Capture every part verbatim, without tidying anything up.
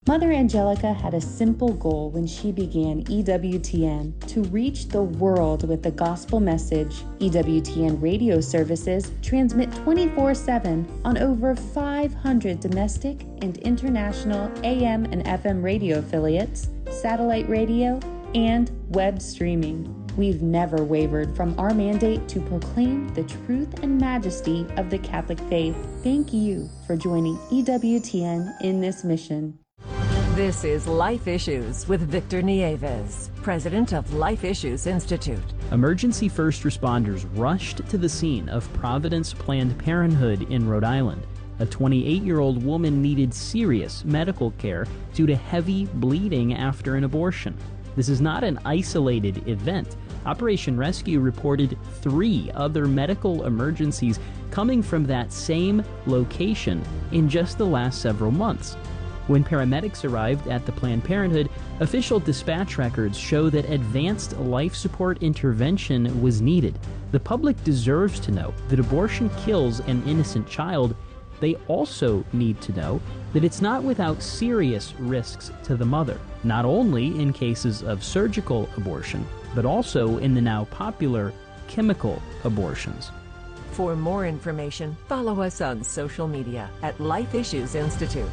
Mother Angelica had a simple goal when she began E W T N: to reach the world with the gospel message. E W T N radio services transmit twenty-four seven on over five hundred domestic and international A M and F M radio affiliates, satellite radio, and web streaming. We've never wavered from our mandate to proclaim the truth and majesty of the Catholic faith. Thank you for joining E W T N in this mission. This is Life Issues with Victor Nieves, president of Life Issues Institute. Emergency first responders rushed to the scene of Providence Planned Parenthood in Rhode Island. A twenty-eight-year-old woman needed serious medical care due to heavy bleeding after an abortion. This is not an isolated event. Operation Rescue reported three other medical emergencies coming from that same location in just the last several months. When paramedics arrived at the Planned Parenthood, official dispatch records show that advanced life support intervention was needed. The public deserves to know that abortion kills an innocent child. They also need to know that it's not without serious risks to the mother, not only in cases of surgical abortion, but also in the now popular chemical abortions. For more information, follow us on social media at Life Issues Institute.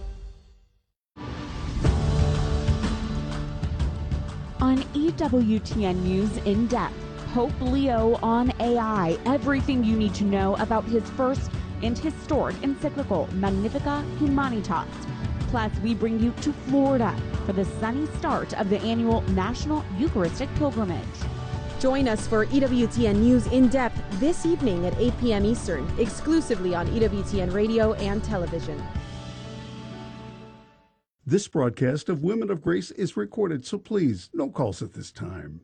On E W T N News In Depth, Pope Leo on A I, everything you need to know about his first and historic encyclical, Magnificat Humanitas. Plus, we bring you to Florida for the sunny start of the annual National Eucharistic Pilgrimage. Join us for E W T N News In Depth this evening at eight p.m. Eastern, exclusively on E W T N Radio and television. This broadcast of Women of Grace is recorded, so please, no calls at this time.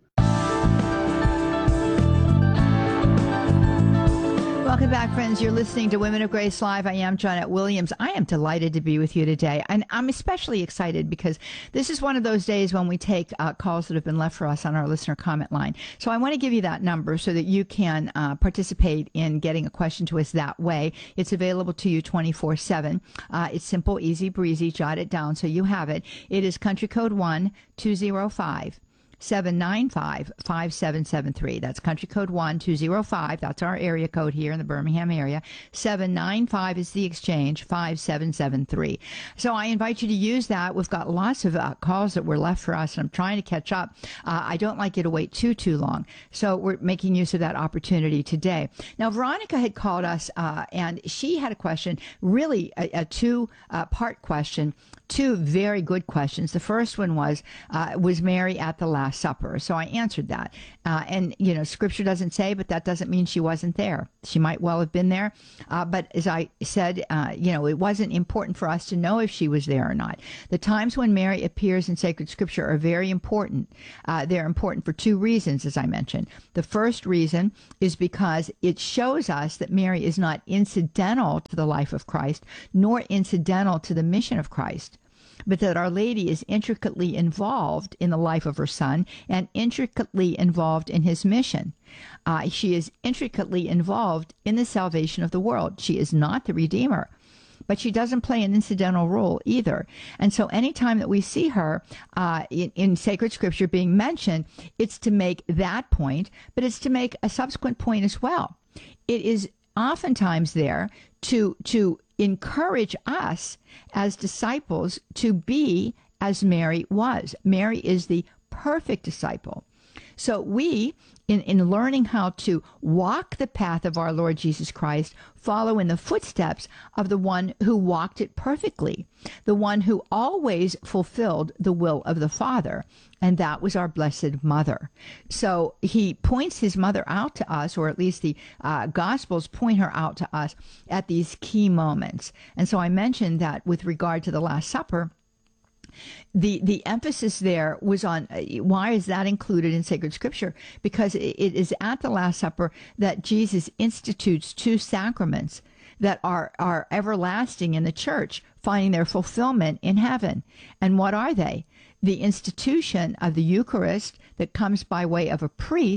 Welcome back, friends. You're listening to Women of Grace Live. I am Johnnette Williams. I am delighted to be with you today. And I'm especially excited because this is one of those days when we take uh, calls that have been left for us on our listener comment line. So I want to give you that number so that you can uh, participate in getting a question to us that way. It's available to you twenty-four seven. Uh, it's simple, easy, breezy. Jot it down so you have it. It is country code one two zero five. seven nine five, five seven seven three. That's country code one two zero five. That's our area code here in the Birmingham area. seven nine five is the exchange, five seven seven three. So I invite you to use that. We've got lots of uh, calls that were left for us, and I'm trying to catch up. Uh, I don't like you to wait too, too long. So we're making use of that opportunity today. Now, Veronica had called us, uh, and she had a question, really a, a two-part uh, question. Two very good questions. The first one was, uh, was Mary at the Last Supper? So I answered that. Uh, and, you know, Scripture doesn't say, but that doesn't mean she wasn't there. She might well have been there. Uh, but as I said, uh, you know, it wasn't important for us to know if she was there or not. The times when Mary appears in sacred Scripture are very important. Uh, they're important for two reasons, as I mentioned. The first reason is because it shows us that Mary is not incidental to the life of Christ, nor incidental to the mission of Christ, but that Our Lady is intricately involved in the life of her son and intricately involved in his mission. Uh, she is intricately involved in the salvation of the world. She is not the Redeemer, but she doesn't play an incidental role either. And so anytime that we see her uh, in, in sacred Scripture being mentioned, it's to make that point, but it's to make a subsequent point as well. It is oftentimes there to to encourage us as disciples to be as Mary was. Mary is the perfect disciple. So we, in, in learning how to walk the path of our Lord Jesus Christ, follow in the footsteps of the one who walked it perfectly, the one who always fulfilled the will of the Father, and that was our Blessed Mother. So he points his mother out to us, or at least the uh, Gospels point her out to us at these key moments. And so I mentioned that with regard to the Last Supper, The the emphasis there was on uh, why is that included in sacred Scripture? Because it, it is at the Last Supper that Jesus institutes two sacraments that are, are everlasting in the church, finding their fulfillment in heaven. And what are they? The institution of the Eucharist that comes by way of a priest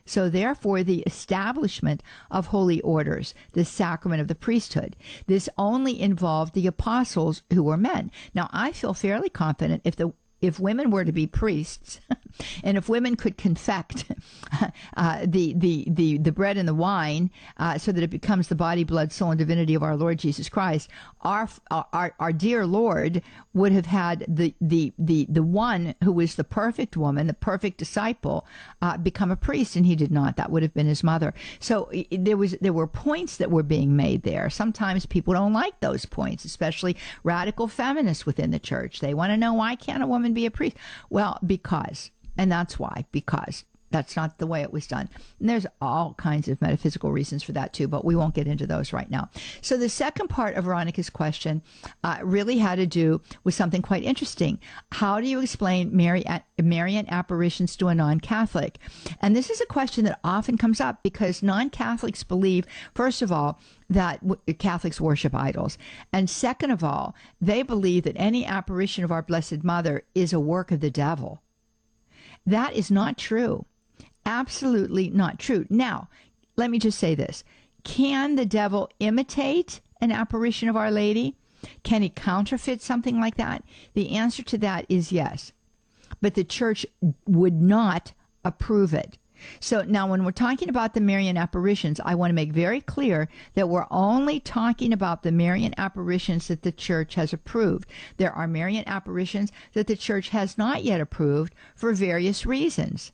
So therefore, the establishment of holy orders, the sacrament of the priesthood, this only involved the apostles who were men. Now, I feel fairly confident if the if women were to be priests, and if women could confect uh, the, the the the bread and the wine uh, so that it becomes the body, blood, soul, and divinity of our Lord Jesus Christ, our our our dear Lord would have had the the the the one who was the perfect woman, the perfect disciple, uh, become a priest, and he did not. That would have been his mother. So it, there was there were points that were being made there. Sometimes people don't like those points, especially radical feminists within the church. They want to know, why can't a woman be a priest? Well, because. And that's why, because that's not the way it was done. And there's all kinds of metaphysical reasons for that too, but we won't get into those right now. So the second part of Veronica's question uh, really had to do with something quite interesting. How do you explain Mary, Marian apparitions to a non-Catholic? And this is a question that often comes up because non-Catholics believe, first of all, that Catholics worship idols. And second of all, they believe that any apparition of our Blessed Mother is a work of the devil. That is not true. Absolutely not true. Now, let me just say this. Can the devil imitate an apparition of Our Lady? Can he counterfeit something like that? The answer to that is yes. But the church would not approve it. So now when we're talking about the Marian apparitions, I want to make very clear that we're only talking about the Marian apparitions that the church has approved. There are Marian apparitions that the church has not yet approved for various reasons.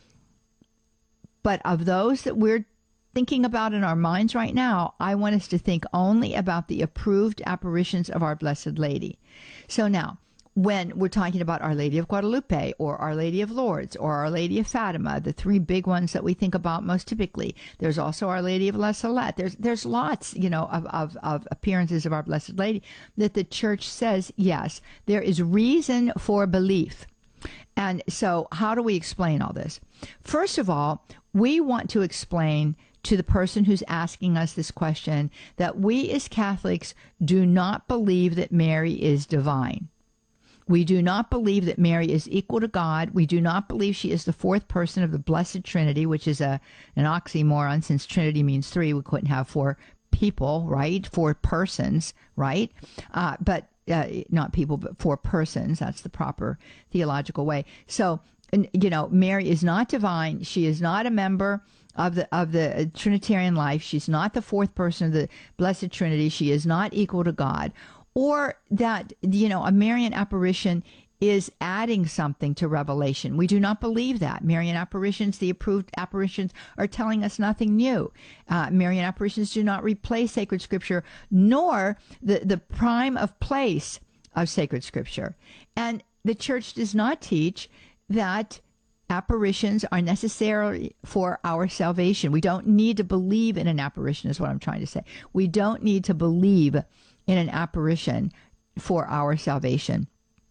But of those that we're thinking about in our minds right now, I want us to think only about the approved apparitions of our Blessed Lady. So now, when we're talking about Our Lady of Guadalupe or Our Lady of Lourdes or Our Lady of Fatima, the three big ones that we think about most typically, there's also Our Lady of La Salette. There's there's lots, you know, of, of, of appearances of our Blessed Lady that the church says, yes, there is reason for belief. And so how do we explain all this? First of all, we want to explain to the person who's asking us this question that we as Catholics do not believe that Mary is divine. We do not believe that Mary is equal to God. We do not believe she is the fourth person of the Blessed Trinity, which is a an oxymoron. Since Trinity means three, we couldn't have four people, right? Four persons, right? Uh, but uh, not people, but four persons. That's the proper theological way. So, you know, Mary is not divine. She is not a member of the of the Trinitarian life. She's not the fourth person of the Blessed Trinity. She is not equal to God. Or that, you know, a Marian apparition is adding something to revelation. We do not believe that. Marian apparitions, the approved apparitions, are telling us nothing new. Uh, Marian apparitions do not replace sacred scripture, nor the, the prime of place of sacred scripture. And the church does not teach that apparitions are necessary for our salvation. We don't need to believe in an apparition, is what I'm trying to say. We don't need to believe in an apparition for our salvation.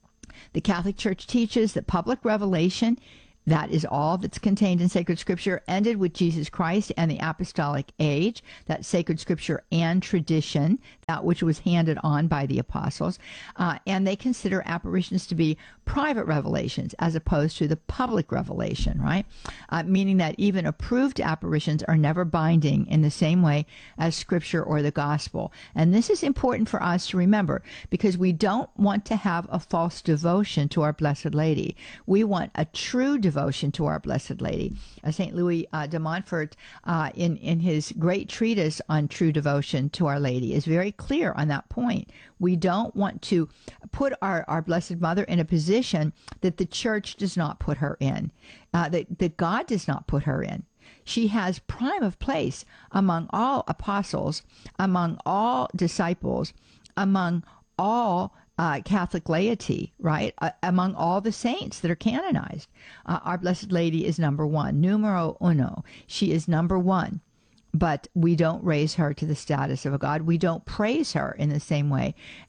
The Catholic Church teaches that public revelation, that is all that's contained in sacred scripture, ended with Jesus Christ and the apostolic age, that sacred scripture and tradition, that which was handed on by the apostles. Uh, and they consider apparitions to be private revelations as opposed to the public revelation, right? Uh, meaning that even approved apparitions are never binding in the same way as scripture or the gospel. And this is important for us to remember because we don't want to have a false devotion to our Blessed Lady. We want a true devotion to our Blessed Lady. Uh, Saint Louis uh, de Montfort, uh, in, in his great treatise on true devotion to Our Lady, is very clear on that point. We don't want to put our, our Blessed Mother in a position that the church does not put her in, uh, that, that God does not put her in. She has prime of place among all apostles, among all disciples, among all uh, Catholic laity, right? Uh, among all the saints that are canonized. Uh, our Blessed Lady is number one, numero uno. She is number one. But we don't raise her to the status of a god. We don't praise her in the same way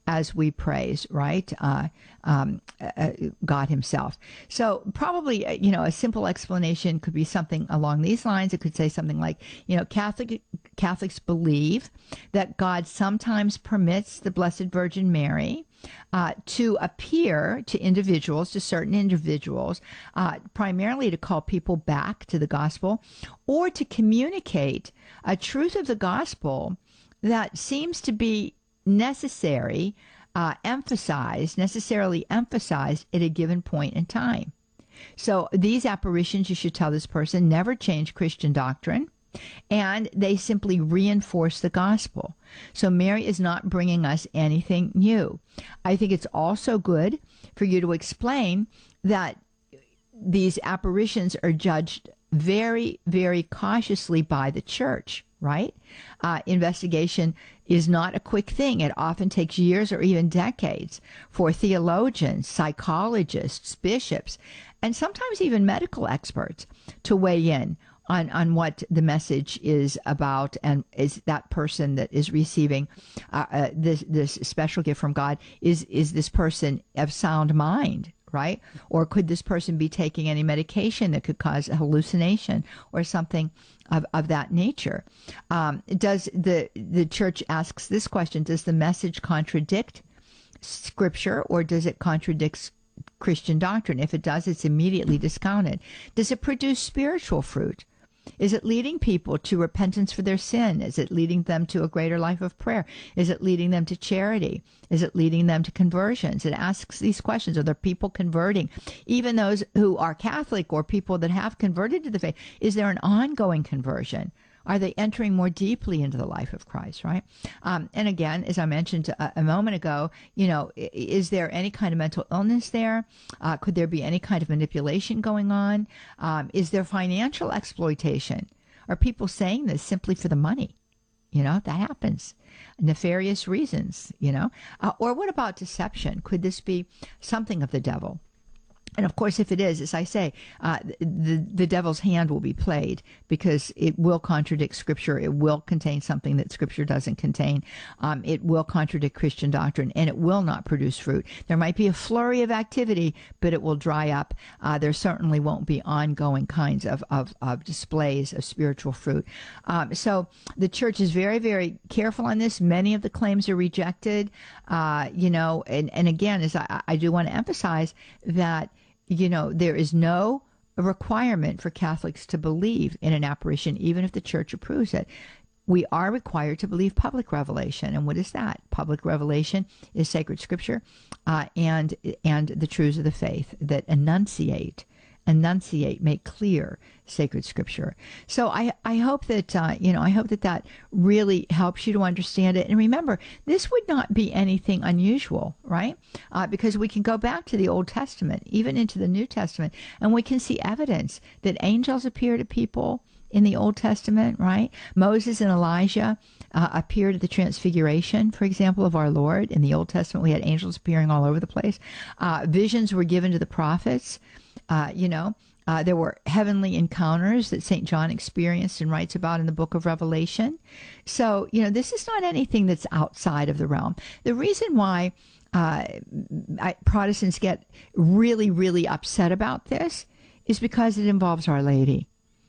as we praise, right? Uh, um, uh, God himself. So probably, uh, you know, a simple explanation could be something along these lines. It could say something like, you know, Catholic Catholics believe that God sometimes permits the Blessed Virgin Mary uh, to appear to individuals, to certain individuals, uh, primarily to call people back to the gospel or to communicate a truth of the gospel that seems to be necessary, uh, emphasized, necessarily emphasized at a given point in time. So these apparitions, you should tell this person, never change Christian doctrine, and they simply reinforce the gospel. So Mary is not bringing us anything new. I think it's also good for you to explain that these apparitions are judged very, very cautiously by the church, right? Uh, investigation is not a quick thing. It often takes years or even decades for theologians, psychologists, bishops, and sometimes even medical experts to weigh in on, on what the message is about, and is that person that is receiving uh, uh, this this special gift from God, is is this person of sound mind, right? Or could this person be taking any medication that could cause a hallucination or something of, of that nature? Um, does the the church asks this question: does the message contradict Scripture, or does it contradict Christian doctrine? If it does, it's immediately discounted. Does it produce spiritual fruit? Is it leading people to repentance for their sin? Is it leading them to a greater life of prayer? Is it leading them to charity? Is it leading them to conversions? It asks these questions. Are there people converting? Even those who are Catholic or people that have converted to the faith, is there an ongoing conversion? Are they entering more deeply into the life of Christ, right? Um, and again, as I mentioned a, a moment ago, you know, is there any kind of mental illness there? Uh, could there be any kind of manipulation going on? Um, is there financial exploitation? Are people saying this simply for the money? You know, that happens. Nefarious reasons, you know? Uh, or what about deception? Could this be something of the devil? And of course, if it is, as I say, uh, the the devil's hand will be played, because it will contradict Scripture. It will contain something that Scripture doesn't contain. Um, it will contradict Christian doctrine, and it will not produce fruit. There might be a flurry of activity, but it will dry up. Uh, there certainly won't be ongoing kinds of, of, of displays of spiritual fruit. Um, so the church is very, very careful on this. Many of the claims are rejected. Uh, you know, and, and again, as I, I do want to emphasize that, you know, there is no requirement for Catholics to believe in an apparition, even if the church approves it. We are required to believe public revelation. And what is that? Public revelation is sacred Scripture uh, and and the truths of the faith that enunciate, enunciate, make clear sacred Scripture. So I, I hope that, uh, you know, I hope that that really helps you to understand it. And remember, this would not be anything unusual, right? Uh, because we can go back to the Old Testament, even into the New Testament, and we can see evidence that angels appear to people in the Old Testament, right? Moses and Elijah uh, appeared at the Transfiguration, for example, of our Lord. In the Old Testament, we had angels appearing all over the place. Uh, visions were given to the prophets. Uh, you know, uh, there were heavenly encounters that Saint John experienced and writes about in the book of Revelation. So, you know, this is not anything that's outside of the realm. The reason why uh, I, Protestants get really, really upset about this is because it involves Our Lady.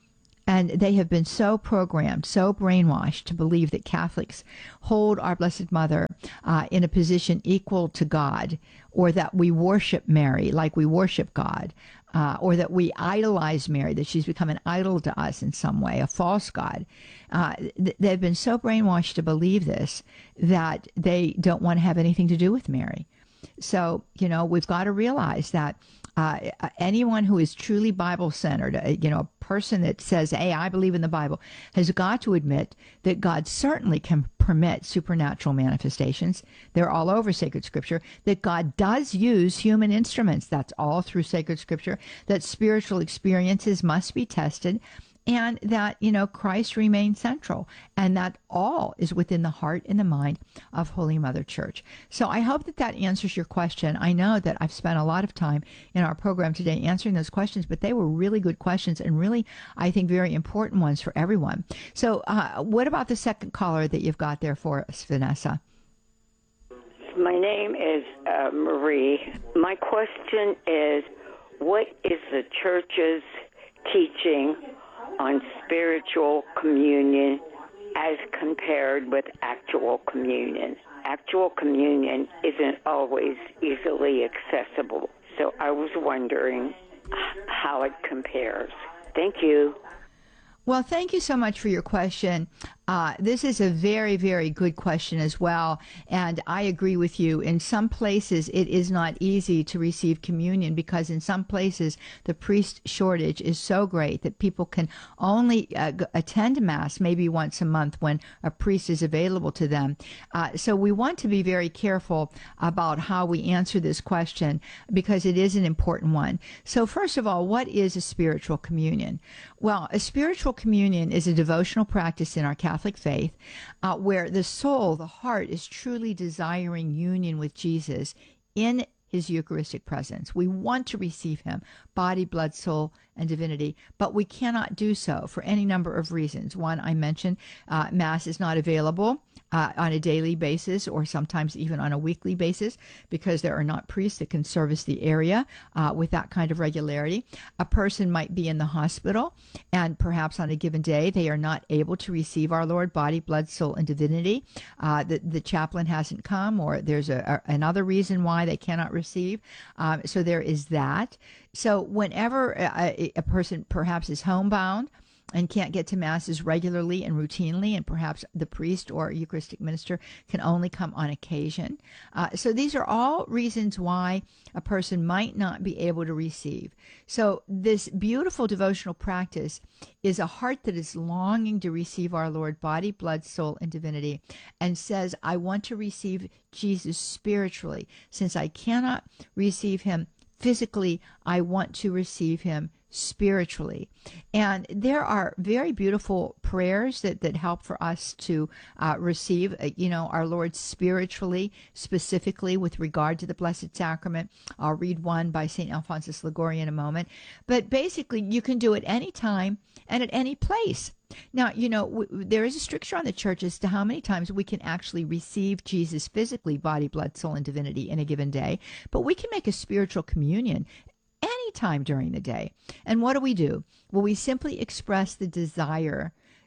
And they have been so programmed, so brainwashed to believe that Catholics hold our Blessed Mother uh, in a position equal to God, or that we worship Mary like we worship God, uh, or that we idolize Mary, that she's become an idol to us in some way, a false God. Uh, th- they've been so brainwashed to believe this that they don't want to have anything to do with Mary. So, you know, we've got to realize that Uh, anyone who is truly Bible-centered, uh, you know, a person that says, hey, I believe in the Bible, has got to admit that God certainly can permit supernatural manifestations. They're all over sacred Scripture. That God does use human instruments. That's all through sacred Scripture. That spiritual experiences must be tested. And that, you know, Christ remains central, and that all is within the heart and the mind of Holy Mother Church. So I hope that that answers your question. I know that I've spent a lot of time in our program today answering those questions, but they were really good questions and really, I think, very important ones for everyone. So uh, what about the second caller that you've got there for us, Vanessa? My name is uh, Marie. My question is, what is the church's teaching on spiritual communion as compared with actual communion? Actual communion isn't always easily accessible, so I was wondering how it compares. Thank you. Well, thank you so much for your question. Uh, this is a very, very good question as well. And I agree with you. In some places, it is not easy to receive communion because in some places, the priest shortage is so great that people can only uh, attend Mass maybe once a month when a priest is available to them. Uh, so we want to be very careful about how we answer this question because it is an important one. So first of all, what is a spiritual communion? Well, a spiritual communion is a devotional practice in our Catholic faith uh, where the soul, the heart, is truly desiring union with Jesus in his Eucharistic presence. We want to receive him, body, blood, soul, and divinity, but we cannot do so for any number of reasons. One, I mentioned, uh, Mass is not available uh, on a daily basis or sometimes even on a weekly basis because there are not priests that can service the area uh, with that kind of regularity. A person might be in the hospital and perhaps on a given day they are not able to receive our Lord, body, blood, soul, and divinity. Uh, the, the chaplain hasn't come or there's a, a, another reason why they cannot receive. Um, so there is that. So whenever a, a person perhaps is homebound and can't get to Masses regularly and routinely, and perhaps the priest or Eucharistic minister can only come on occasion. Uh, so these are all reasons why a person might not be able to receive. So this beautiful devotional practice is a heart that is longing to receive our Lord, body, blood, soul, and divinity, and says, I want to receive Jesus spiritually. Since I cannot receive him physically, I want to receive him spiritually. And there are very beautiful prayers that, that help for us to uh, receive, uh, you know, our Lord spiritually, specifically with regard to the Blessed Sacrament. I'll read one by Saint Alphonsus Liguori in a moment. But basically, you can do it any time and at any place. Now, you know, w- there is a stricture on the church as to how many times we can actually receive Jesus physically, body, blood, soul, and divinity in a given day. But we can make a spiritual communion anytime during the day. And what do we do? Well, we simply express the desire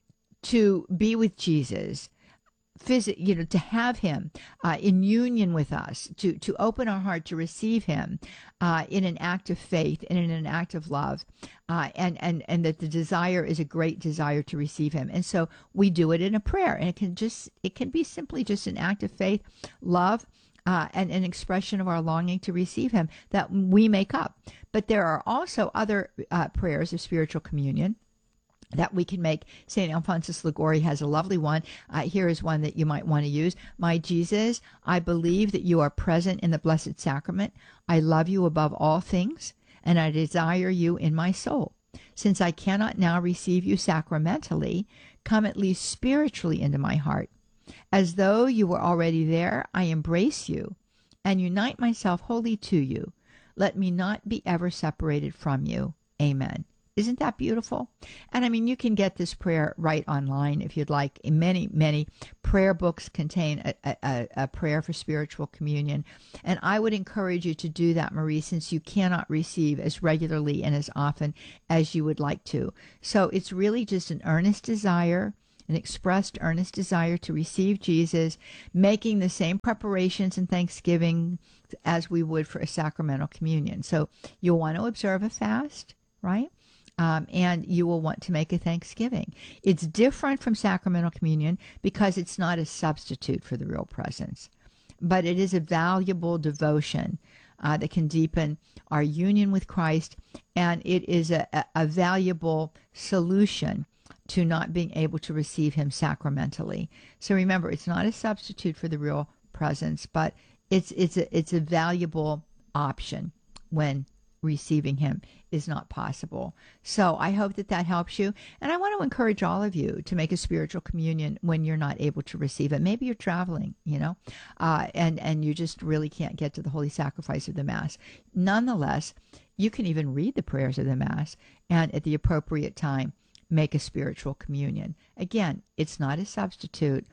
to be with Jesus, phys- you know, to have him uh, in union with us, to, to open our heart to receive him uh, in an act of faith and in an act of love, uh, and, and, and that the desire is a great desire to receive him. And so we do it in a prayer, and it can just, it can be simply just an act of faith, love, Uh, and an expression of our longing to receive him that we make up. But there are also other uh, prayers of spiritual communion that we can make. Saint Alphonsus Liguori has a lovely one. Uh, here is one that you might want to use. My Jesus, I believe that you are present in the Blessed Sacrament. I love you above all things, and I desire you in my soul. Since I cannot now receive you sacramentally, come at least spiritually into my heart. As though you were already there, I embrace you and unite myself wholly to you. Let me not be ever separated from you. Amen. Isn't that beautiful? And I mean, you can get this prayer right online if you'd like. Many, many prayer books contain a, a, a prayer for spiritual communion. And I would encourage you to do that, Marie, since you cannot receive as regularly and as often as you would like to. So it's really just an earnest desire, an expressed earnest desire to receive Jesus, making the same preparations and thanksgiving as we would for a sacramental communion. So you'll want to observe a fast, right? Um, and you will want to make a thanksgiving. It's different from sacramental communion because it's not a substitute for the real presence, but it is a valuable devotion uh, that can deepen our union with Christ, and it is a, a, a valuable solution to not being able to receive him sacramentally. So remember, it's not a substitute for the real presence, but it's it's a it's a valuable option when receiving him is not possible. So I hope that that helps you. And I want to encourage all of you to make a spiritual communion when you're not able to receive it. Maybe you're traveling, you know, uh, and, and you just really can't get to the holy sacrifice of the Mass. Nonetheless, you can even read the prayers of the Mass and at the appropriate time make a spiritual communion. Again, it's not a substitute,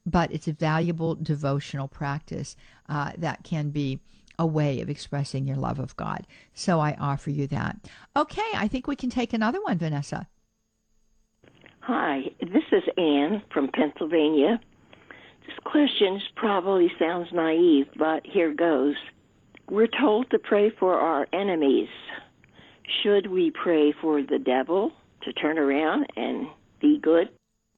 but it's a valuable devotional practice uh, that can be a way of expressing your love of God. So I offer you that. Okay, I think we can take another one, Vanessa. Hi, this is Ann from Pennsylvania. This question probably sounds naive, but here goes. We're told to pray for our enemies. Should we pray for the devil to turn around and be good?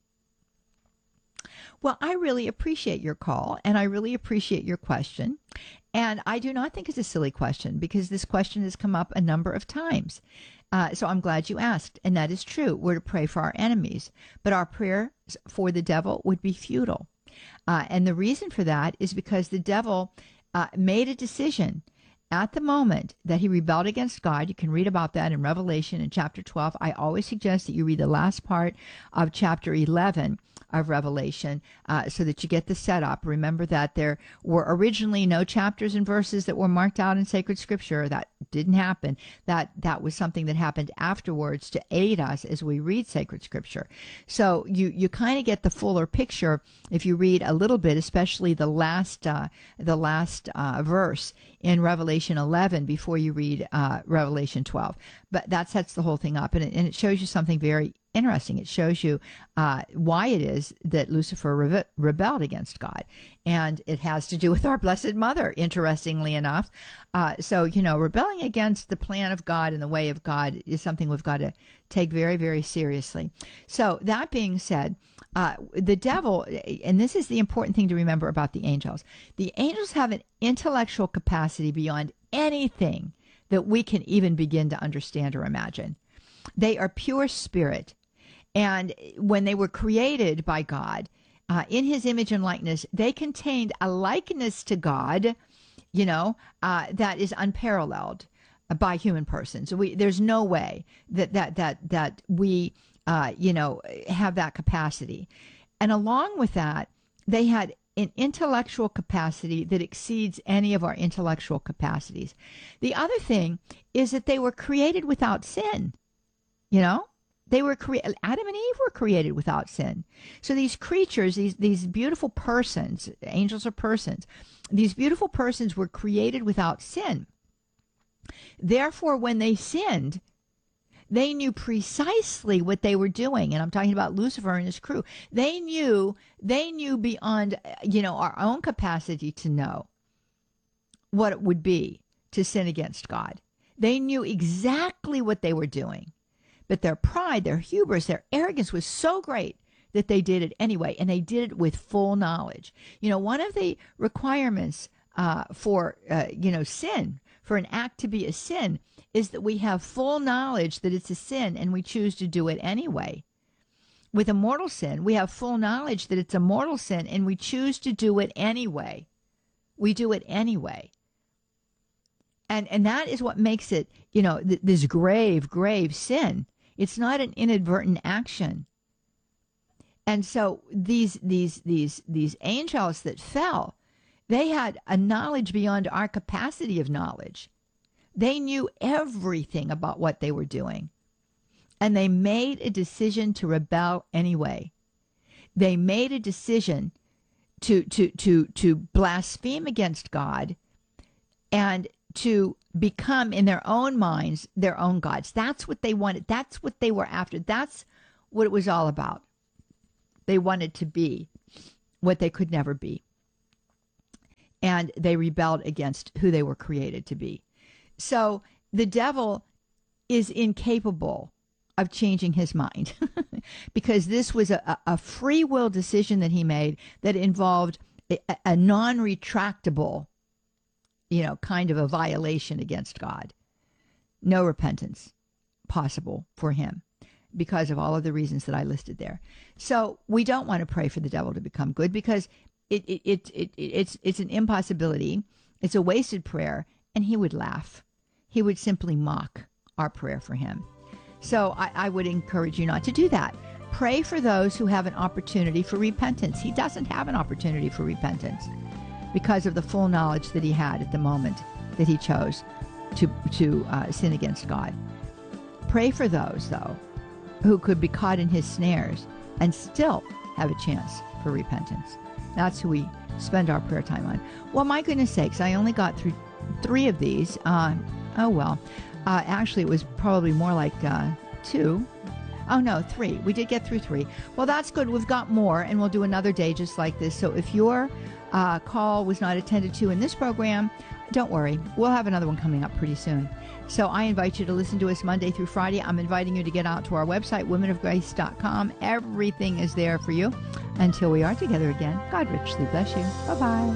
Well, I really appreciate your call, and I really appreciate your question. And I do not think it's a silly question, because this question has come up a number of times. Uh, so I'm glad you asked. And that is true. We're to pray for our enemies. But our prayers for the devil would be futile. Uh, and the reason for that is because the devil uh, made a decision at the moment that he rebelled against God. You can read about that in Revelation in chapter twelve. I always suggest that you read the last part of chapter eleven of Revelation uh, so that you get the setup. Remember that there were originally no chapters and verses that were marked out in sacred scripture. That didn't happen. That that was something that happened afterwards to aid us as we read sacred scripture. So you you kind of get the fuller picture if you read a little bit, especially the last uh, the last uh, verse in Revelation eleven before you read uh, Revelation twelve. But that sets the whole thing up, and it, and it shows you something very interesting. It shows you uh, why it is that Lucifer rebe- rebelled against God. And it has to do with our Blessed Mother, interestingly enough. Uh, so, you know, rebelling against the plan of God and the way of God is something we've got to take very, very seriously. So that being said, uh, the devil, and this is the important thing to remember about the angels, the angels have an intellectual capacity beyond anything that we can even begin to understand or imagine. They are pure spirit. And when they were created by God, uh, in his image and likeness, they contained a likeness to God, you know, uh, that is unparalleled by human persons. We, there's no way that that that that we, uh, you know, have that capacity. And along with that, they had an intellectual capacity that exceeds any of our intellectual capacities. The other thing is that they were created without sin. You know, they were created, Adam and Eve were created without sin. So these creatures, these, these beautiful persons, angels are persons, these beautiful persons were created without sin. Therefore, when they sinned, they knew precisely what they were doing. And I'm talking about Lucifer and his crew. They knew, they knew beyond, you know, our own capacity to know what it would be to sin against God. They knew exactly what they were doing. But their pride, their hubris, their arrogance was so great that they did it anyway, and they did it with full knowledge. You know, one of the requirements uh, for, uh, you know, sin, for an act to be a sin, is that we have full knowledge that it's a sin, and we choose to do it anyway. With a mortal sin, we have full knowledge that it's a mortal sin, and we choose to do it anyway. We do it anyway. And and that is what makes it, you know, th- this grave, grave sin. It's not an inadvertent action. And so these these these these angels that fell, they had a knowledge beyond our capacity of knowledge. They knew everything about what they were doing. And they made a decision to rebel anyway. They made a decision to to to to blaspheme against God and to become, in their own minds, their own gods. That's what they wanted. That's what they were after. That's what it was all about. They wanted to be what they could never be. And they rebelled against who they were created to be. So the devil is incapable of changing his mind because this was a, a free will decision that he made that involved a, a non-retractable, you know, kind of a violation against God. No repentance possible for him because of all of the reasons that I listed there. So we don't want to pray for the devil to become good because it, it, it, it, it's, it's an impossibility. It's a wasted prayer, and he would laugh. He would simply mock our prayer for him. So I, I would encourage you not to do that. Pray for those who have an opportunity for repentance. He doesn't have an opportunity for repentance because of the full knowledge that he had at the moment that he chose to, to uh, sin against God. Pray for those, though, who could be caught in his snares and still have a chance for repentance. That's who we spend our prayer time on. Well, my goodness sakes, I only got through three of these. Uh, oh, well. Uh, actually, it was probably more like uh, two. Oh, no, three. We did get through three. Well, that's good. We've got more, and we'll do another day just like this. So if your uh, call was not attended to in this program, don't worry. We'll have another one coming up pretty soon. So I invite you to listen to us Monday through Friday. I'm inviting you to get out to our website, women of grace dot com. Everything is there for you. Until we are together again, God richly bless you. Bye-bye.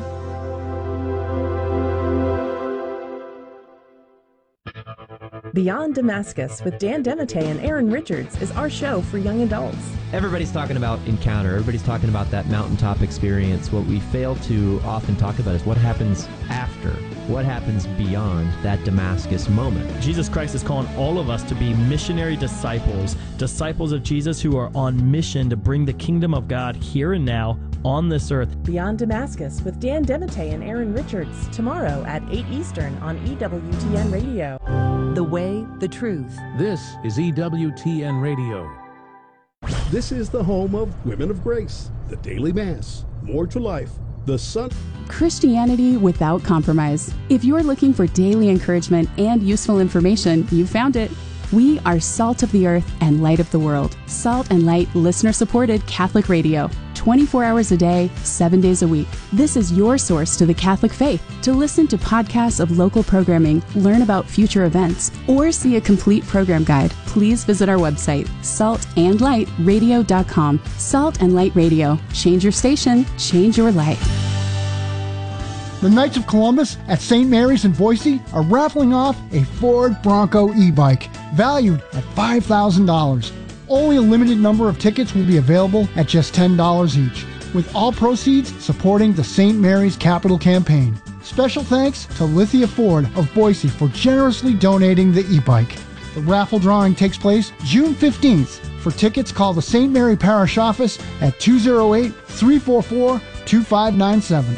Beyond Damascus with Dan Demite and Aaron Richards is our show for young adults. Everybody's talking about encounter. Everybody's talking about that mountaintop experience. What we fail to often talk about is what happens after. What happens beyond that Damascus moment? Jesus Christ is calling all of us to be missionary disciples, disciples of Jesus who are on mission to bring the kingdom of God here and now on this earth. Beyond Damascus with Dan Demite and Aaron Richards, tomorrow at eight Eastern on E W T N Radio. The way, the truth. This is E W T N Radio. This is the home of Women of Grace, the Daily Mass, More to Life, the Sun. Christianity without compromise. If you're looking for daily encouragement and useful information, you found it. We are Salt of the Earth and Light of the World. Salt and Light listener-supported Catholic radio. twenty-four hours a day, seven days a week. This is your source to the Catholic faith. To listen to podcasts of local programming, learn about future events, or see a complete program guide, please visit our website, salt and light radio dot com. Salt and Light Radio. Change your station, change your life. The Knights of Columbus at Saint Mary's in Boise are raffling off a Ford Bronco e-bike valued at five thousand dollars. Only a limited number of tickets will be available at just ten dollars each, with all proceeds supporting the Saint Mary's Capital Campaign. Special thanks to Lithia Ford of Boise for generously donating the e-bike. The raffle drawing takes place June fifteenth. For tickets, call the Saint Mary Parish Office at two oh eight, three four four, two five nine seven.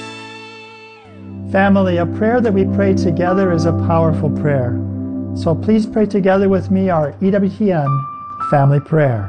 Family, a prayer that we pray together is a powerful prayer. So please pray together with me our E W T N family prayer.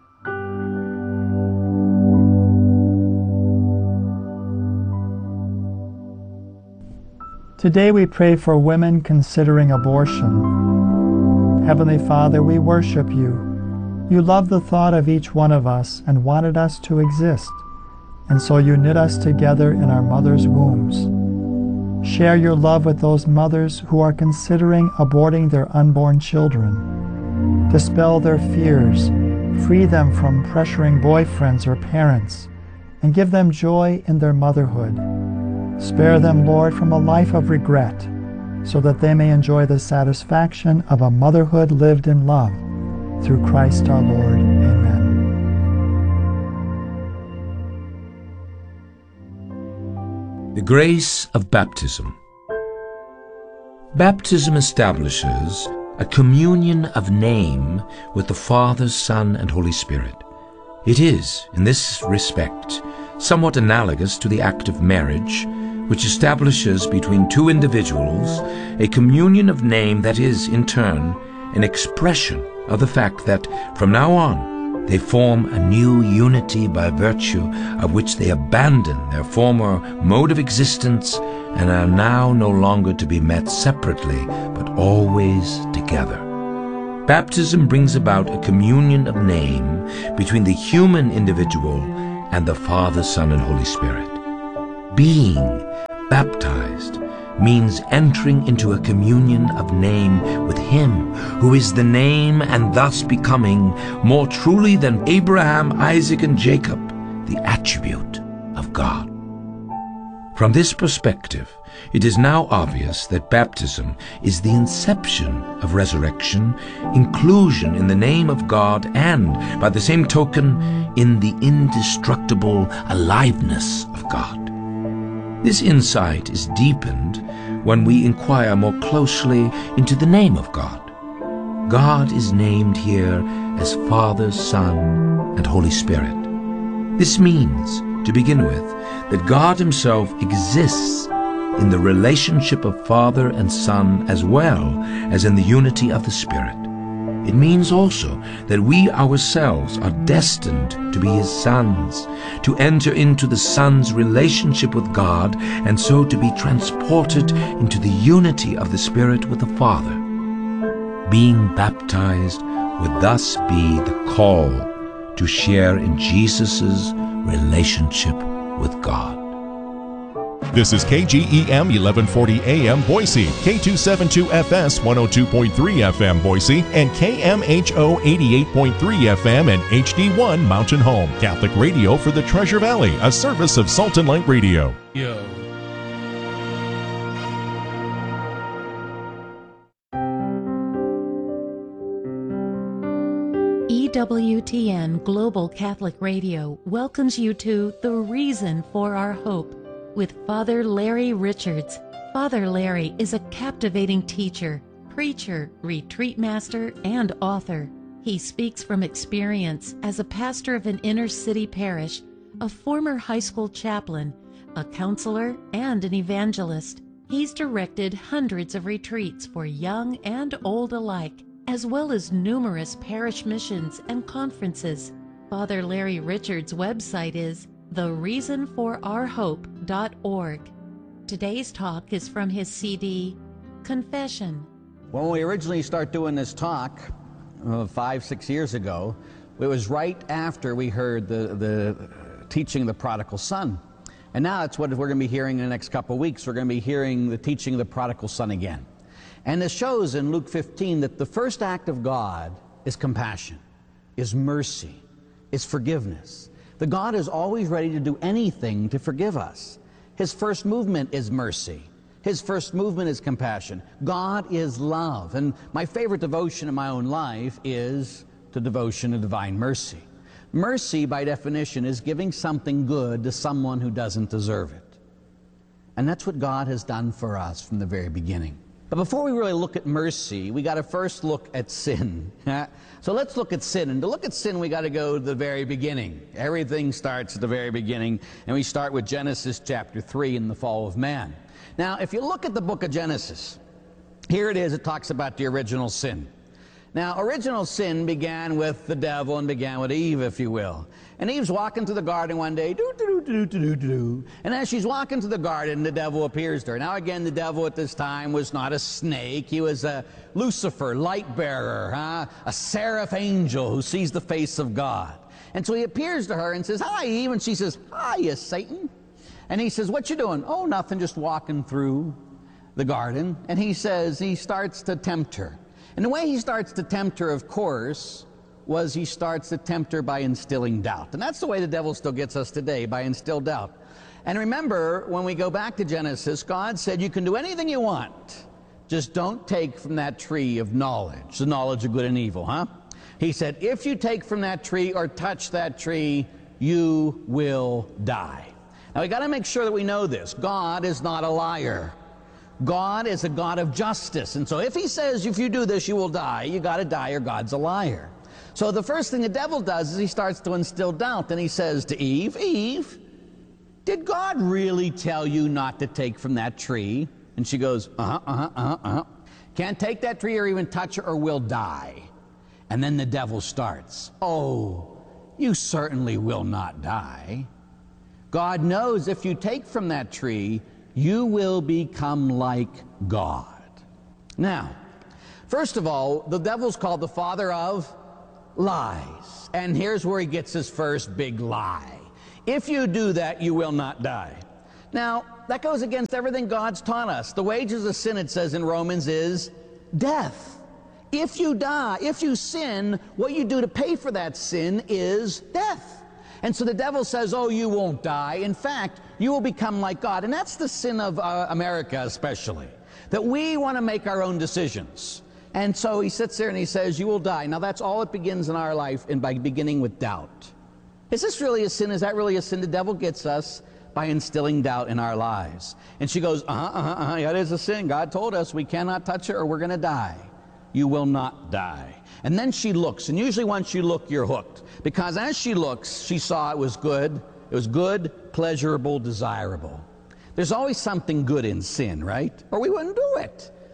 Today we pray for women considering abortion. Heavenly Father, we worship you. You love the thought of each one of us and wanted us to exist, and so you knit us together in our mother's wombs. Share your love with those mothers who are considering aborting their unborn children. Dispel their fears, free them from pressuring boyfriends or parents, and give them joy in their motherhood. Spare them, Lord, from a life of regret, so that they may enjoy the satisfaction of a motherhood lived in love. Through Christ our Lord. Amen. The grace of baptism. Baptism establishes a communion of name with the Father, Son, and Holy Spirit. It is, in this respect, somewhat analogous to the act of marriage, which establishes between two individuals a communion of name that is, in turn, an expression of the fact that, from now on, they form a new unity by virtue of which they abandon their former mode of existence and are now no longer to be met separately, but always together. Baptism brings about a communion of name between the human individual and the Father, Son, and Holy Spirit. Being baptized means entering into a communion of name with Him who is the name, and thus becoming, more truly than Abraham, Isaac, and Jacob, the attribute of God. From this perspective, it is now obvious that baptism is the inception of resurrection, inclusion in the name of God, and, by the same token, in the indestructible aliveness of God. This insight is deepened when we inquire more closely into the name of God. God is named here as Father, Son, and Holy Spirit. This means, to begin with, that God Himself exists in the relationship of Father and Son as well as in the unity of the Spirit. It means also that we ourselves are destined to be His sons, to enter into the Son's relationship with God, and so to be transported into the unity of the Spirit with the Father. Being baptized would thus be the call to share in Jesus' relationship with God. This is K G E M eleven forty A M Boise, K two seventy-two F S one oh two point three F M Boise, and K M H O eighty-eight point three F M and H D one Mountain Home. Catholic radio for the Treasure Valley, a service of Salt and Light Radio. Yo. E W T N Global Catholic Radio welcomes you to The Reason for Our Hope with Father Larry Richards. Father Larry is a captivating teacher, preacher, retreat master, and author. He speaks from experience as a pastor of an inner-city parish, a former high school chaplain, a counselor, and an evangelist. He's directed hundreds of retreats for young and old alike, as well as numerous parish missions and conferences. Father Larry Richards' website is the reason for our hope dot org. Today's talk is from his C D, Confession. When we originally started doing this talk, uh, five, six years ago, it was right after we heard the, the teaching of the prodigal son. And now it's what we're going to be hearing in the next couple of weeks. We're going to be hearing the teaching of the prodigal son again. And it shows in Luke fifteen that the first act of God is compassion, is mercy, is forgiveness. The God is always ready to do anything to forgive us. His first movement is mercy. His first movement is compassion. God is love. And my favorite devotion in my own life is the devotion of divine mercy. Mercy, by definition, is giving something good to someone who doesn't deserve it. And that's what God has done for us from the very beginning. But before we really look at mercy, we got to first look at sin. So let's look at sin. And to look at sin, we got to go to the very beginning. Everything starts at the very beginning, and we start with Genesis chapter three in the fall of man. Now, if you look at the book of Genesis, here it is. It talks about the original sin. Now, original sin began with the devil and began with Eve, if you will. And Eve's walking through the garden one day, doo, doo, doo, doo, doo, doo. And as she's walking through the garden, the devil appears to her. Now, again, the devil at this time was not a snake. He was a Lucifer, light bearer, huh? A seraph angel who sees the face of God. And so he appears to her and says, "Hi, Eve." And she says, "Hiya, Satan." And he says, "What you doing?" "Oh, nothing, just walking through the garden." And he says, he starts to tempt her. And the way he starts to tempt her, of course, was he starts to tempt her by instilling doubt. And that's the way the devil still gets us today, by instilled doubt. And remember, when we go back to Genesis, God said, you can do anything you want. Just don't take from that tree of knowledge, the knowledge of good and evil, huh? He said, if you take from that tree or touch that tree, you will die. Now, we got to make sure that we know this. God is not a liar. God is a God of justice. And so if he says, if you do this, you will die, you got to die or God's a liar. So the first thing the devil does is he starts to instill doubt. And he says to Eve, Eve, did God really tell you not to take from that tree? And she goes, uh-huh, uh-huh, uh-huh, uh-huh. Can't take that tree or even touch it or we'll die. And then the devil starts, oh, you certainly will not die. God knows if you take from that tree, you will become like God. Now, first of all, the devil's called the father of lies. And here's where he gets his first big lie. If you do that, you will not die. Now, that goes against everything God's taught us. The wages of sin, it says in Romans, is death. If you die, if you sin, what you do to pay for that sin is death. And so the devil says, oh, you won't die. In fact, you will become like God. And that's the sin of uh, America especially, that we want to make our own decisions. And so he sits there and he says, you will die. Now that's all it begins in our life, and by beginning with doubt. Is this really a sin? Is that really a sin? The devil gets us by instilling doubt in our lives. And she goes, uh-huh, uh-huh, uh-huh, that is a sin. God told us we cannot touch it or we're going to die. You will not die. And then she looks, and usually once you look, you're hooked. Because as she looks, she saw it was good. It was good, pleasurable, desirable. There's always something good in sin, right? Or we wouldn't do it.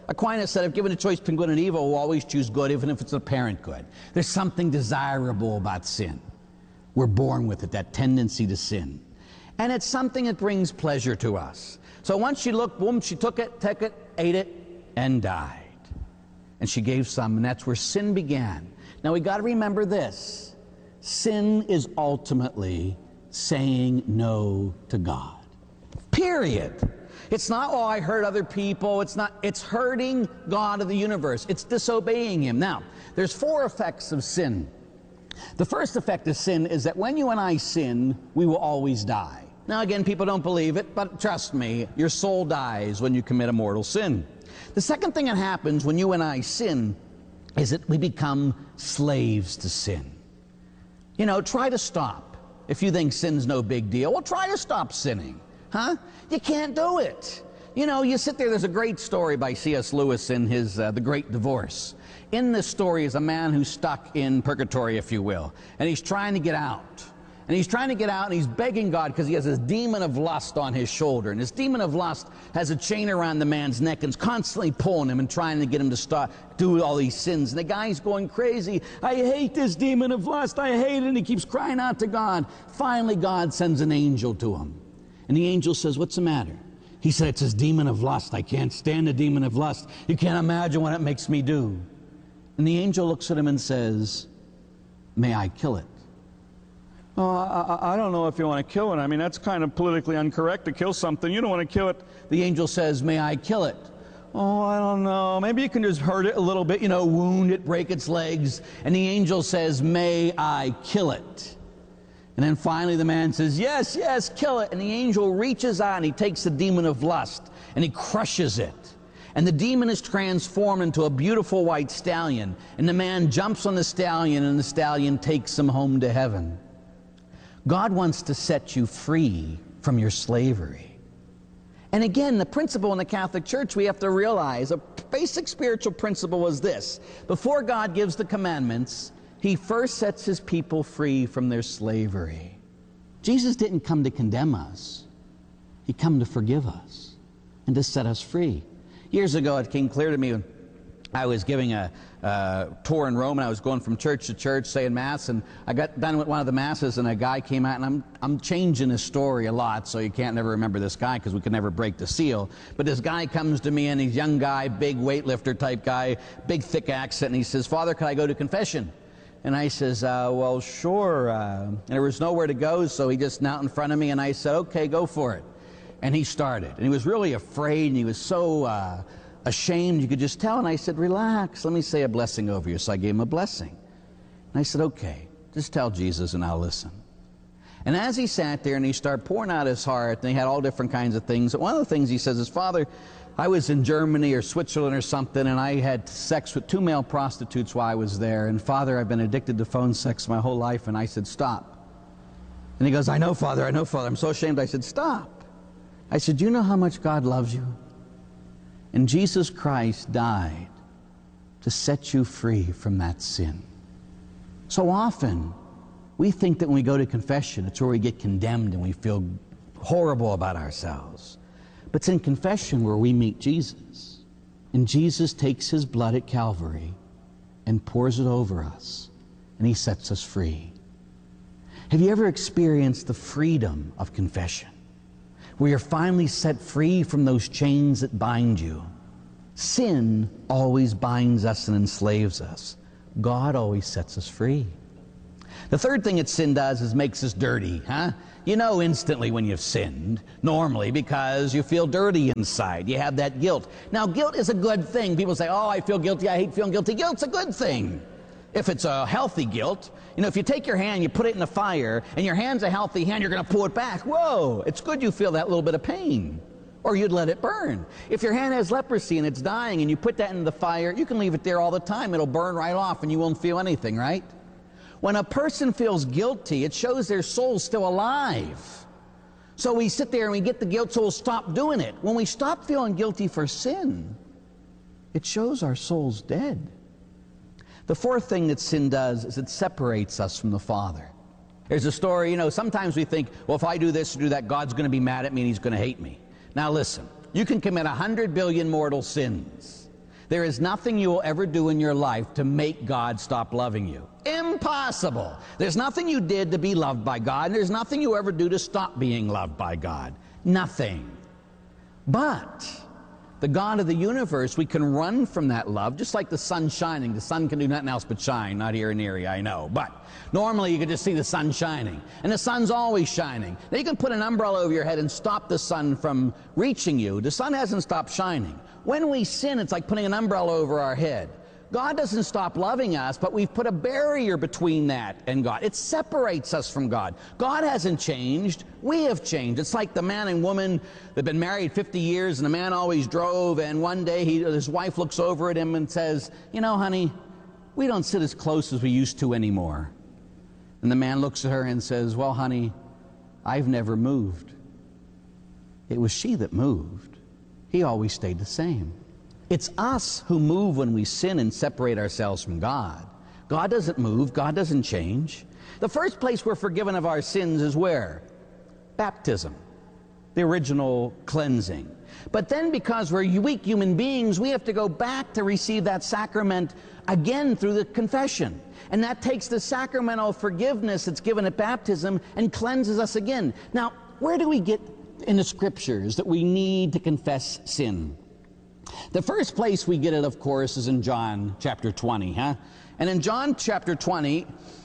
Aquinas said, if given a choice between good and evil, we'll always choose good, even if it's apparent good. There's something desirable about sin. We're born with it, that tendency to sin. And it's something that brings pleasure to us. So once she looked, boom, she took it, took it, ate it, and died. And she gave some, and that's where sin began. Now we got to remember this. Sin is ultimately saying no to God. Period. It's not, oh, I hurt other people. It's not, it's hurting God of the universe. It's disobeying Him. Now, there's four effects of sin. The first effect of sin is that when you and I sin, we will always die. Now, again, people don't believe it, but trust me, your soul dies when you commit a mortal sin. The second thing that happens when you and I sin is that we become slaves to sin. You know, try to stop. If you think sin's no big deal, well, try to stop sinning. Huh? You can't do it. You know, you sit there, there's a great story by C S Lewis in his uh, The Great Divorce. In this story is a man who's stuck in purgatory, if you will, and he's trying to get out. And he's trying to get out, and he's begging God because he has this demon of lust on his shoulder. And this demon of lust has a chain around the man's neck and is constantly pulling him and trying to get him to stop, do all these sins. And the guy's going crazy. I hate this demon of lust. I hate it. And he keeps crying out to God. Finally, God sends an angel to him. And the angel says, what's the matter? He said, it's this demon of lust. I can't stand the demon of lust. You can't imagine what it makes me do. And the angel looks at him and says, may I kill it? Oh, I, I don't know if you want to kill it. I mean, that's kind of politically incorrect to kill something. You don't want to kill it. The angel says, may I kill it? Oh, I don't know. Maybe you can just hurt it a little bit, you know, wound it, break its legs. And the angel says, may I kill it? And then finally the man says, yes, yes, kill it. And the angel reaches out and he takes the demon of lust and he crushes it. And the demon is transformed into a beautiful white stallion. And the man jumps on the stallion and the stallion takes him home to heaven. God wants to set you free from your slavery. And again, the principle in the Catholic Church we have to realize, a basic spiritual principle is this. Before God gives the commandments, He first sets His people free from their slavery. Jesus didn't come to condemn us. He came to forgive us and to set us free. Years ago, it came clear to me when I was giving a uh, tour in Rome, and I was going from church to church saying Mass, and I got done with one of the Masses, and a guy came out, and I'm, I'm changing his story a lot, so you can't never remember this guy because we could never break the seal. But this guy comes to me, and he's a young guy, big weightlifter type guy, big thick accent, and he says, Father, could I go to confession? And I says, uh, well, sure. Uh, and there was nowhere to go, so he just knelt in front of me, and I said, okay, go for it. And he started. And he was really afraid, and he was so uh, ashamed, you could just tell. And I said, relax, let me say a blessing over you. So I gave him a blessing. And I said, okay, just tell Jesus and I'll listen. And as he sat there and he started pouring out his heart, and he had all different kinds of things, one of the things he says is, Father, I was in Germany or Switzerland or something, and I had sex with two male prostitutes while I was there. And Father, I've been addicted to phone sex my whole life. And I said, stop. And he goes, I know, Father, I know, Father. I'm so ashamed. I said, stop. I said, do you know how much God loves you? And Jesus Christ died to set you free from that sin. So often, we think that when we go to confession, it's where we get condemned and we feel horrible about ourselves. But it's in confession where we meet Jesus. And Jesus takes His blood at Calvary and pours it over us, and He sets us free. Have you ever experienced the freedom of confession, where you're finally set free from those chains that bind you? Sin always binds us and enslaves us. God always sets us free. The third thing that sin does is makes us dirty, huh? You know instantly when you've sinned, normally, because you feel dirty inside. You have that guilt. Now, guilt is a good thing. People say, oh, I feel guilty, I hate feeling guilty. Guilt's a good thing. If it's a healthy guilt, you know, if you take your hand, you put it in the fire, and your hand's a healthy hand, you're going to pull it back. Whoa, it's good you feel that little bit of pain, or you'd let it burn. If your hand has leprosy and it's dying, and you put that in the fire, you can leave it there all the time. It'll burn right off, and you won't feel anything, right? When a person feels guilty, it shows their soul's still alive. So we sit there and we get the guilt, so we'll stop doing it. When we stop feeling guilty for sin, it shows our soul's dead. The fourth thing that sin does is it separates us from the Father. There's a story, you know, sometimes we think, well, if I do this or do that, God's going to be mad at me and He's going to hate me. Now listen, you can commit a hundred billion mortal sins, There is nothing you will ever do in your life to make God stop loving you. Impossible. There's nothing you did to be loved by God, and there's nothing you ever do to stop being loved by God. Nothing. But the God of the universe, we can run from that love, just like the sun shining. The sun can do nothing else but shine. Not here in Erie, I know. But normally you can just see the sun shining. And the sun's always shining. Now you can put an umbrella over your head and stop the sun from reaching you. The sun hasn't stopped shining. When we sin, it's like putting an umbrella over our head. God doesn't stop loving us, but we've put a barrier between that and God. It separates us from God. God hasn't changed. We have changed. It's like the man and woman that have been married fifty years, and the man always drove, and one day he, his wife looks over at him and says, you know, honey, we don't sit as close as we used to anymore. And the man looks at her and says, well, honey, I've never moved. It was she that moved. He always stayed the same. It's us who move when we sin and separate ourselves from God. God doesn't move. God doesn't change. The first place we're forgiven of our sins is where? Baptism, the original cleansing. But then because we're weak human beings, we have to go back to receive that sacrament again through the confession. And that takes the sacramental forgiveness that's given at baptism and cleanses us again. Now, where do we get in the scriptures that we need to confess sin? The first place we get it, of course, is in John chapter twenty, huh? And in John chapter twenty,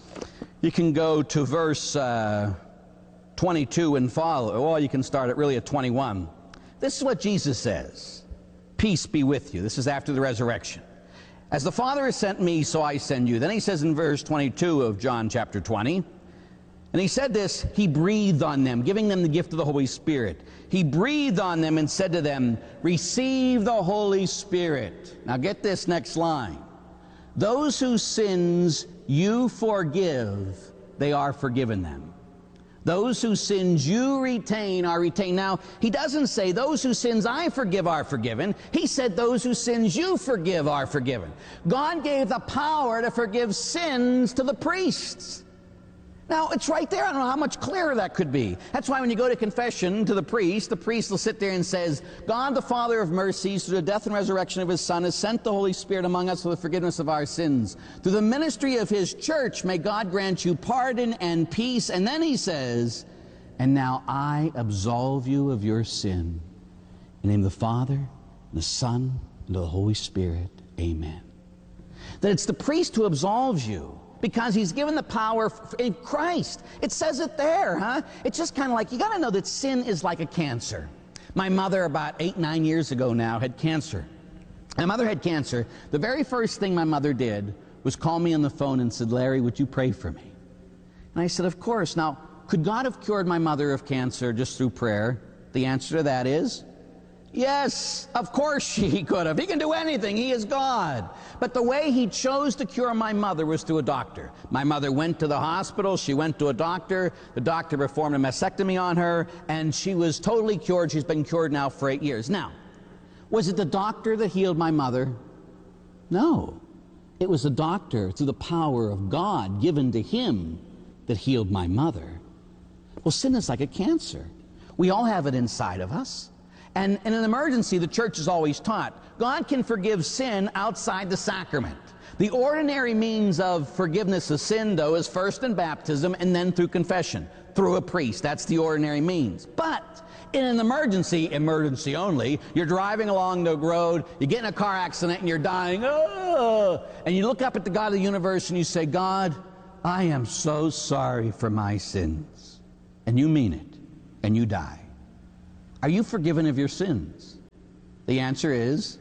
you can go to verse uh, twenty-two and follow. Well, you can start it really at twenty-one. This is what Jesus says. Peace be with you. This is after the resurrection. As the Father has sent me, so I send you. Then he says in verse twenty-two of John chapter twenty, and he said this, he breathed on them, giving them the gift of the Holy Spirit. He breathed on them and said to them, receive the Holy Spirit. Now get this next line. Those whose sins you forgive, they are forgiven them. Those whose sins you retain are retained. Now, he doesn't say those whose sins I forgive are forgiven. He said those whose sins you forgive are forgiven. God gave the power to forgive sins to the priests. Now, it's right there. I don't know how much clearer that could be. That's why when you go to confession to the priest, the priest will sit there and says, God, the Father of mercies, through the death and resurrection of his Son, has sent the Holy Spirit among us for the forgiveness of our sins. Through the ministry of his church, may God grant you pardon and peace. And then he says, and now I absolve you of your sin. In the name of the Father, and the Son, and of the Holy Spirit. Amen. That it's the priest who absolves you, because he's given the power in Christ. It says it there, huh? It's just kind of like, you got to know that sin is like a cancer. My mother, about eight, nine years ago now, had cancer. My mother had cancer. The very first thing my mother did was call me on the phone and said, Larry, would you pray for me? And I said, of course. Now, could God have cured my mother of cancer just through prayer? The answer to that is yes, of course he could have. He can do anything. He is God. But the way he chose to cure my mother was through a doctor. My mother went to the hospital. She went to a doctor. The doctor performed a mastectomy on her, and she was totally cured. She's been cured now for eight years. Now, was it the doctor that healed my mother? No. It was the doctor, through the power of God given to him, that healed my mother. Well, sin is like a cancer. We all have it inside of us. And in an emergency, the church is always taught, God can forgive sin outside the sacrament. The ordinary means of forgiveness of sin, though, is first in baptism and then through confession, through a priest. That's the ordinary means. But in an emergency, emergency only, you're driving along the road, you get in a car accident and you're dying, oh, and you look up at the God of the universe and you say, God, I am so sorry for my sins. And you mean it, and you die. Are you forgiven of your sins? The answer is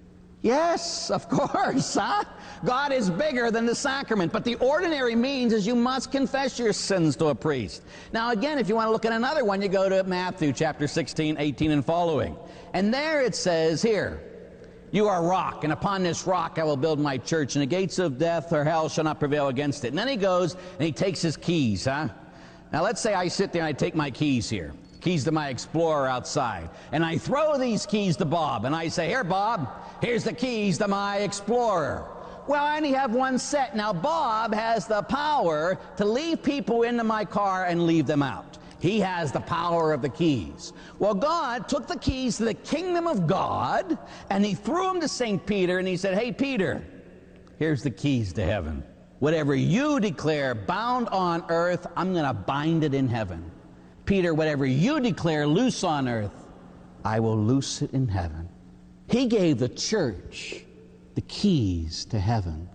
yes, of course, huh? God is bigger than the sacrament, but the ordinary means is you must confess your sins to a priest. Now again, if you want to look at another one, you go to Matthew chapter sixteen, eighteen and following. And there it says here, you are a rock, and upon this rock I will build my church, and the gates of death or hell shall not prevail against it. And then he goes and he takes his keys, huh? Now let's say I sit there and I take my keys here. Keys to my Explorer outside. And I throw these keys to Bob. And I say, here, Bob, here's the keys to my Explorer. Well, I only have one set. Now, Bob has the power to leave people into my car and leave them out. He has the power of the keys. Well, God took the keys to the kingdom of God, and he threw them to Saint Peter, and he said, hey, Peter, here's the keys to heaven. Whatever you declare bound on earth, I'm going to bind it in heaven. Peter, whatever you declare loose on earth, I will loose it in heaven. He gave the church the keys to heaven.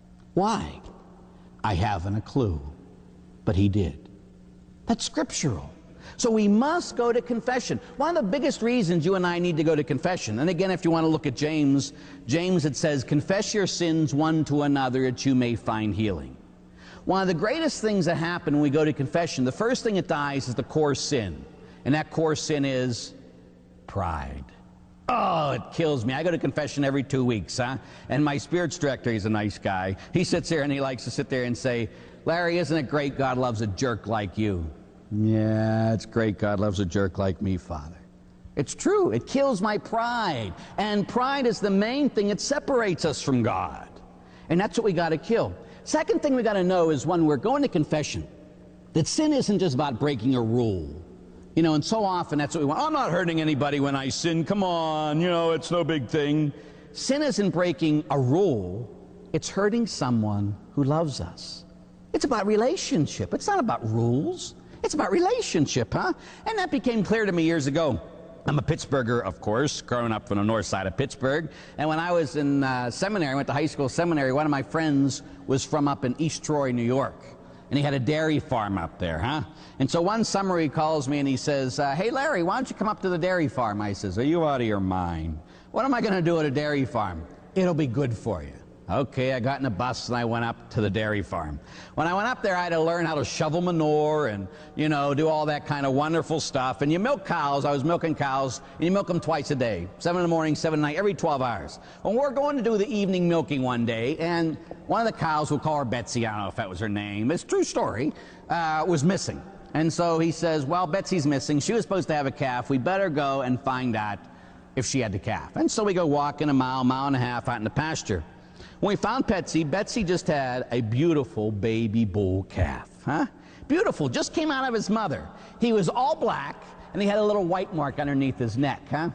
Why? I haven't a clue, but he did. That's scriptural. So we must go to confession. One of the biggest reasons you and I need to go to confession, and again, if you want to look at James, James, it says, confess your sins one to another that you may find healing. One of the greatest things that happen when we go to confession, the first thing that dies is the core sin. And that core sin is pride. Oh, it kills me. I go to confession every two weeks, huh? And my spirits director, he's a nice guy. He sits there and he likes to sit there and say, Larry, isn't it great God loves a jerk like you? Yeah, it's great God loves a jerk like me, Father. It's true. It kills my pride. And pride is the main thing that separates us from God. And that's what we got to kill. Second thing we got to know is when we're going to confession, that sin isn't just about breaking a rule. You know, and so often that's what we want. I'm not hurting anybody when I sin. Come on, you know, it's no big thing. Sin isn't breaking a rule. It's hurting someone who loves us. It's about relationship. It's not about rules. It's about relationship, huh? And that became clear to me years ago. I'm a Pittsburgher, of course, growing up on the north side of Pittsburgh. And when I was in uh, seminary, I went to high school seminary, one of my friends was from up in East Troy, New York. And he had a dairy farm up there, huh? And so one summer he calls me and he says, uh, hey, Larry, why don't you come up to the dairy farm? I says, are you out of your mind? What am I going to do at a dairy farm? It'll be good for you. Okay, I got in a bus and I went up to the dairy farm. When I went up there, I had to learn how to shovel manure and, you know, do all that kind of wonderful stuff. And you milk cows. I was milking cows, and you milk them twice a day, seven in the morning, seven at night, every twelve hours. Well, we're going to do the evening milking one day, and one of the cows, we'll call her Betsy, I don't know if that was her name, it's a true story, uh, was missing. And so he says, well, Betsy's missing. She was supposed to have a calf. We better go and find out if she had the calf. And so we go walking a mile, mile and a half out in the pasture. When we found Betsy, Betsy just had a beautiful baby bull calf, huh? Beautiful, just came out of his mother. He was all black, and he had a little white mark underneath his neck, huh?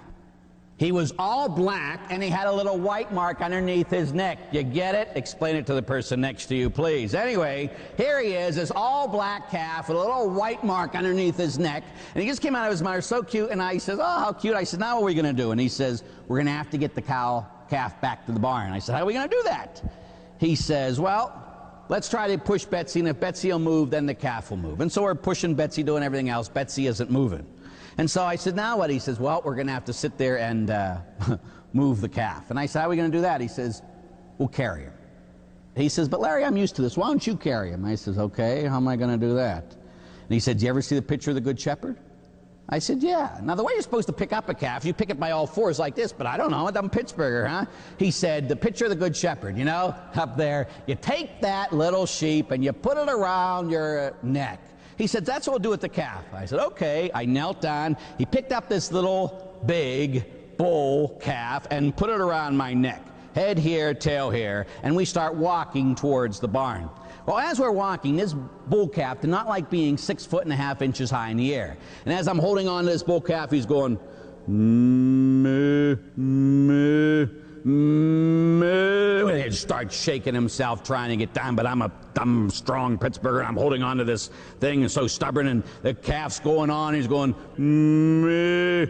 He was all black, and he had a little white mark underneath his neck. You get it? Explain it to the person next to you, please. Anyway, here he is, this all black calf with a little white mark underneath his neck, and he just came out of his mother, so cute, and I says, oh, how cute. I said, now what are we going to do? And he says, we're going to have to get the cow calf back to the barn. I said, how are we going to do that? He says, well, let's try to push Betsy, and if Betsy will move, then the calf will move. And so we're pushing Betsy, doing everything else. Betsy isn't moving. And so I said, now what? He says, well, we're going to have to sit there and uh, move the calf. And I said, how are we going to do that? He says, we'll carry him. He says, but Larry, I'm used to this. Why don't you carry him? I says, okay, how am I going to do that? And he said, do you ever see the picture of the Good Shepherd? I said, yeah. Now, the way you're supposed to pick up a calf, you pick it by all fours like this, but I don't know. I'm a Pittsburgher, huh? He said, the picture of the Good Shepherd, you know, up there. You take that little sheep and you put it around your neck. He said, that's what we'll do with the calf. I said, okay. I knelt down. He picked up this little big bull calf and put it around my neck. Head here, tail here. And we start walking towards the barn. Well, as we're walking, this bull calf did not like being six foot and a half inches high in the air. And as I'm holding on to this bull calf, he's going, moo, moo, moo. And he starts shaking himself, trying to get down. But I'm a I'm strong Pittsburgher, and I'm holding on to this thing, and so stubborn. And the calf's going on. He's going, moo,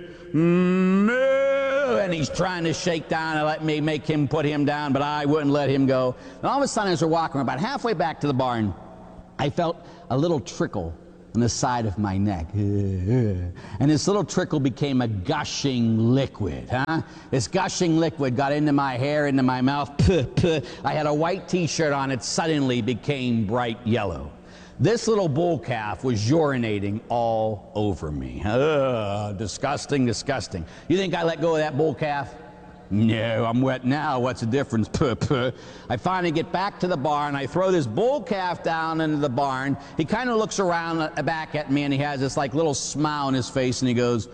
moo. And he's trying to shake down and let me make him put him down, but I wouldn't let him go. And all of a sudden, as we're walking, we're about halfway back to the barn, I felt a little trickle on the side of my neck. And this little trickle became a gushing liquid, huh? This gushing liquid got into my hair, into my mouth. Puh, puh. I had a white t-shirt on. It suddenly became bright yellow. This little bull calf was urinating all over me. Ugh, disgusting, disgusting. You think I let go of that bull calf? No, I'm wet now. What's the difference? Puh, puh. I finally get back to the barn. I throw this bull calf down into the barn. He kind of looks around back at me, and he has this like little smile on his face, and he goes,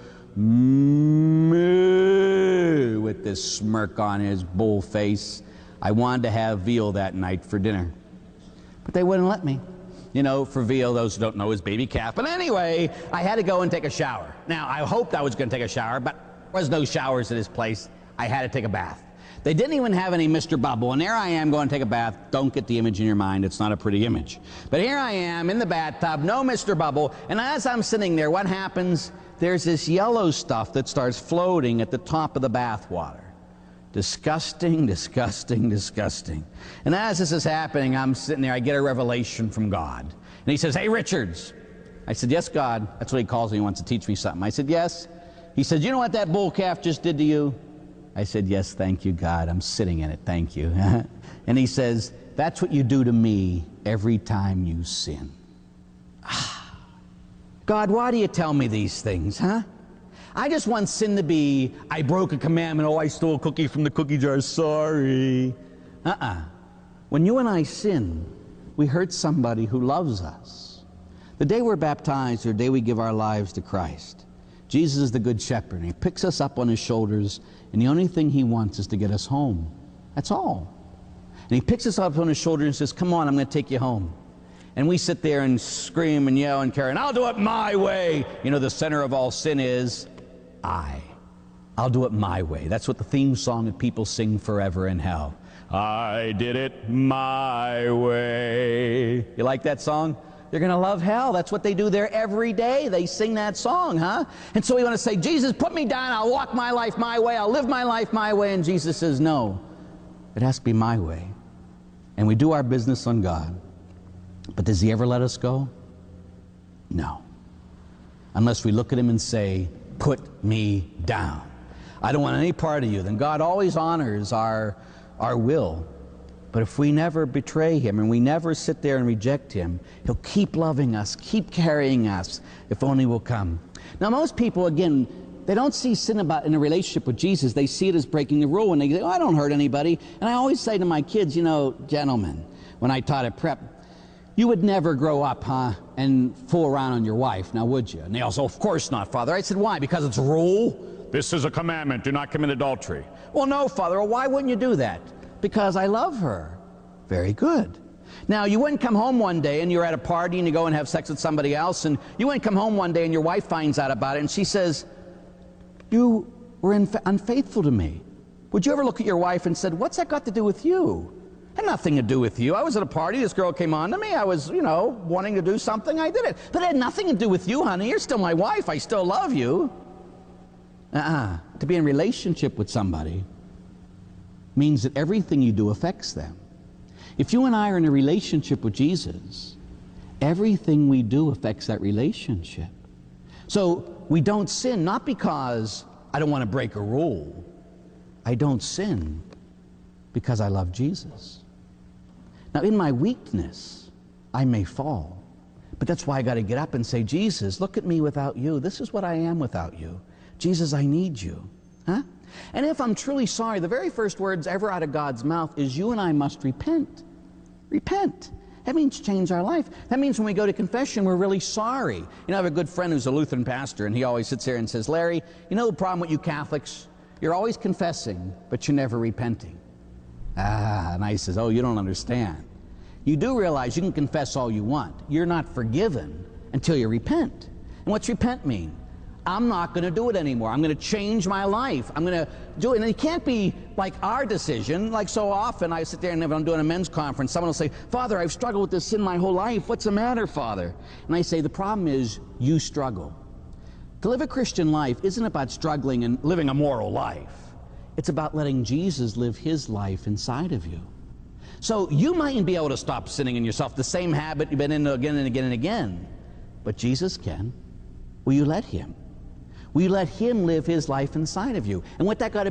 moo, with this smirk on his bull face. I wanted to have veal that night for dinner, but they wouldn't let me. You know, for veal, those who don't know, is baby calf. But anyway, I had to go and take a shower. Now, I hoped I was going to take a shower, but there was no showers at this place. I had to take a bath. They didn't even have any Mister Bubble, and there I am going to take a bath. Don't get the image in your mind. It's not a pretty image. But here I am in the bathtub, no Mister Bubble, and as I'm sitting there, what happens? There's this yellow stuff that starts floating at the top of the bath water. Disgusting, disgusting, disgusting. And as this is happening, I'm sitting there, I get a revelation from God. And he says, "Hey, Richards." I said, "Yes, God." That's what he calls me. He wants to teach me something. I said, "Yes." He said, "You know what that bull calf just did to you?" I said, "Yes, thank you, God. I'm sitting in it. Thank you." And he says, "That's what you do to me every time you sin." God, why do you tell me these things, huh? I just want sin to be, I broke a commandment, oh, I stole a cookie from the cookie jar, sorry. Uh-uh. When you and I sin, we hurt somebody who loves us. The day we're baptized, or the day we give our lives to Christ, Jesus is the Good Shepherd, and he picks us up on his shoulders, and the only thing he wants is to get us home. That's all. And he picks us up on his shoulder and says, "Come on, I'm going to take you home." And we sit there and scream and yell and carry, and I'll do it my way. You know, the center of all sin is I. I'll do it my way. That's what the theme song that people sing forever in hell. I did it my way. You like that song? You're going to love hell. That's what they do there every day. They sing that song, huh? And so we want to say, "Jesus, put me down. I'll walk my life my way. I'll live my life my way." And Jesus says, "No, it has to be my way." And we do our business on God. But does he ever let us go? No. Unless we look at him and say, "Put me down. I don't want any part of you." Then God always honors our, our will. But if we never betray him and we never sit there and reject him, he'll keep loving us, keep carrying us, if only we'll come. Now, most people, again, they don't see sin about in a relationship with Jesus. They see it as breaking the rule, and they say, "Oh, I don't hurt anybody." And I always say to my kids, you know, gentlemen, when I taught at prep, you would never grow up, huh, and fool around on your wife, now would you? And they all say, "Of course not, Father." I said, "Why? Because it's a rule? This is a commandment. Do not commit adultery." "Well, no, Father." "Well, why wouldn't you do that?" "Because I love her." Very good. Now, you wouldn't come home one day and you're at a party and you go and have sex with somebody else, and you wouldn't come home one day and your wife finds out about it and she says, "You were inf- unfaithful to me." Would you ever look at your wife and said, "What's that got to do with you?" Had nothing to do with you. I was at a party, this girl came on to me, I was, you know, wanting to do something, I did it. But it had nothing to do with you, honey. You're still my wife. I still love you. Uh-uh. To be in a relationship with somebody means that everything you do affects them. If you and I are in a relationship with Jesus, everything we do affects that relationship. So we don't sin, not because I don't want to break a rule. I don't sin because I love Jesus. Now, in my weakness, I may fall. But that's why I got to get up and say, "Jesus, look at me without you. This is what I am without you. Jesus, I need you." Huh? And if I'm truly sorry, the very first words ever out of God's mouth is, "You and I must repent." Repent. That means change our life. That means when we go to confession, we're really sorry. You know, I have a good friend who's a Lutheran pastor, and he always sits there and says, "Larry, you know the problem with you Catholics? You're always confessing, but you're never repenting." Ah, and I says, "Oh, you don't understand. You do realize you can confess all you want. You're not forgiven until you repent." And what's repent mean? I'm not going to do it anymore. I'm going to change my life. I'm going to do it. And it can't be like our decision. Like so often I sit there and if I'm doing a men's conference, someone will say, "Father, I've struggled with this sin my whole life. What's the matter, Father?" And I say, the problem is you struggle. To live a Christian life isn't about struggling and living a moral life. It's about letting Jesus live his life inside of you. So you mightn't be able to stop sinning in yourself, the same habit you've been in again and again and again. But Jesus can. Will you let him? Will you let him live his life inside of you? And what that got to